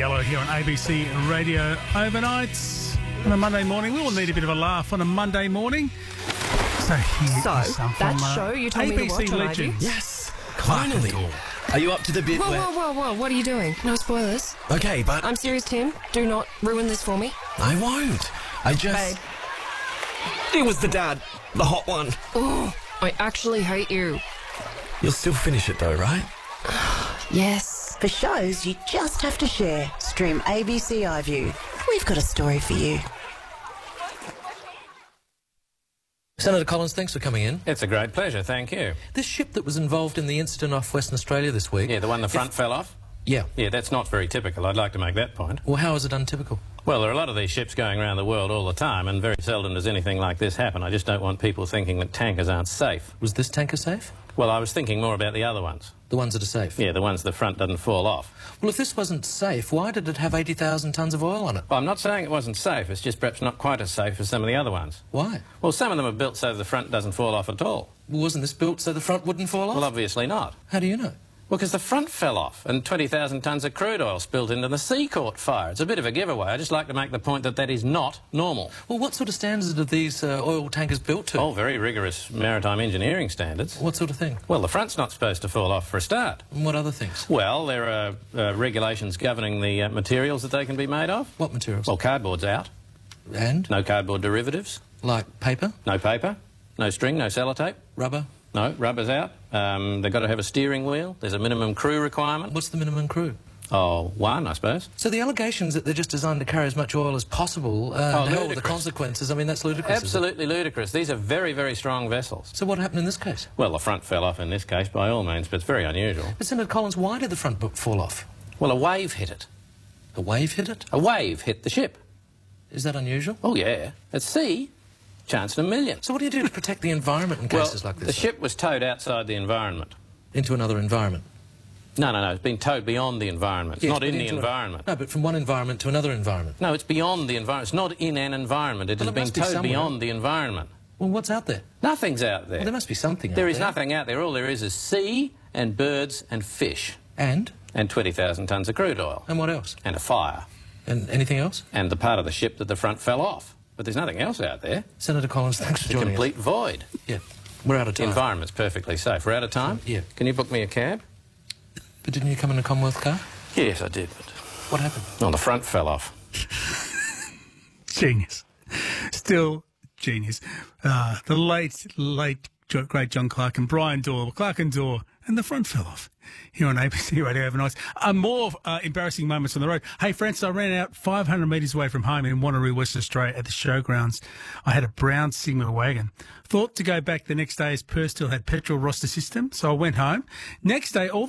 Yellow here on ABC Radio Overnights on a Monday morning. We all need a bit of a laugh on a Monday morning. So here is some that from show you told me to watch ABC on legends. Yes, Clark and finally. Dawn. Are you up to the bit where... Whoa, what are you doing? No spoilers. Okay, but I'm serious, Tim. Do not ruin this for me. I won't. I just... Babe. It was the dad, the hot one. Oh, I actually hate you. You'll still finish it though, right? Yes. For shows you just have to share, stream ABC iView. We've got a story for you. Senator Collins, thanks for coming in. It's a great pleasure, thank you. This ship that was involved in the incident off Western Australia this week... Yeah, the one the front fell off? Yeah. Yeah, that's not very typical. I'd like to make that point. Well, how is it untypical? Well, there are a lot of these ships going around the world all the time, and very seldom does anything like this happen. I just don't want people thinking that tankers aren't safe. Was this tanker safe? Well, I was thinking more about the other ones. The ones that are safe? Yeah, the ones the front doesn't fall off. Well, if this wasn't safe, why did it have 80,000 tonnes of oil on it? Well, I'm not saying it wasn't safe. It's just perhaps not quite as safe as some of the other ones. Why? Well, some of them are built so the front doesn't fall off at all. Well, wasn't this built so the front wouldn't fall off? Well, obviously not. How do you know? Well, because the front fell off and 20,000 tonnes of crude oil spilled into the sea caught fire. It's a bit of a giveaway. I just like to make the point that that is not normal. Well, what sort of standards are these oil tankers built to? Oh, very rigorous maritime engineering standards. What sort of thing? Well, the front's not supposed to fall off for a start. And what other things? Well, there are regulations governing the materials that they can be made of. What materials? Well, cardboard's out. And? No cardboard derivatives. Like paper? No paper. No string, no sellotape. Rubber? No, rubber's out. They've got to have a steering wheel. There's a minimum crew requirement. What's the minimum crew? Oh, one, I suppose. So the allegations that they're just designed to carry as much oil as possible, hell, the ludicrous. consequences, I mean, that's ludicrous. Absolutely ludicrous. These are very, very strong vessels. So what happened in this case? Well, the front fell off in this case, by all means, but it's very unusual. But Senator Collins, why did the front book fall off? Well, a wave hit it. A wave hit it? A wave hit the ship. Is that unusual? Oh, yeah. At sea, chance in a million. So what do you do to protect the environment in cases like this? The ship was towed outside the environment. Into another environment? No, it's been towed beyond the environment. It's Yes, not but in the into environment. No, but from one environment to another environment. No, it's beyond the environment. It's not in an environment. It Well, has it been must be towed somewhere. beyond the environment. Well, what's out there? Nothing's out there. Well, there must be something out There there. is nothing out there. All there is sea and birds and fish. And? And 20,000 tonnes of crude oil. And what else? And a fire. And anything else? And the part of the ship that the front fell off. But there's nothing else out there. Senator Collins, thanks for It's a joining complete us. void. Yeah, we're out of The time. environment's perfectly safe. We're out of time? Yeah. Can you book me a cab? But didn't you come in a Commonwealth car? Yes, I did. But... What happened? Oh, the front fell off. Genius. Still genius. The late, great John Clark and Brian Dorr. Clark and Dorr. And the front fell off here on ABC Radio Overnight. More embarrassing moments on the road. Hey, Francis, I ran out 500 metres away from home in Wanneroo, Western Australia at the showgrounds. I had a brown Sigma wagon. Thought to go back the next day as Perth still had petrol roster system, so I went home. Next day, all